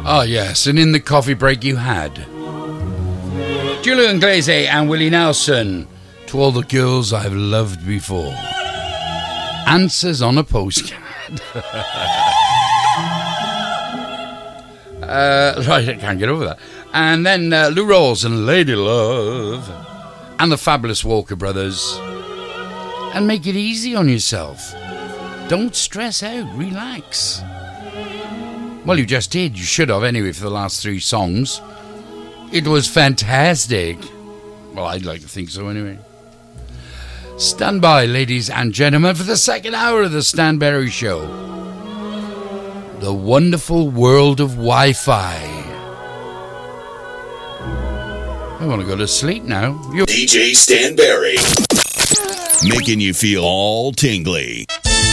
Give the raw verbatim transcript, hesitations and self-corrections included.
Ah, yes, and in the coffee break you had Julian Glaze and Willie Nelson, To All the Girls I've Loved Before. Answers on a postcard. uh, right, I can't get over that. And then uh, Lou Rawls and Lady Love. And the Fabulous Walker Brothers. And make it easy on yourself. Don't stress out, relax. Well, you just did. You should have anyway for the last three songs. It was fantastic. Well, I'd like to think so anyway. Stand by, ladies and gentlemen, for the second hour of the Stan Berry Show. The wonderful world of Wi-Fi. I want to go to sleep now. You're- D J Stan Berry. Making you feel all tingly.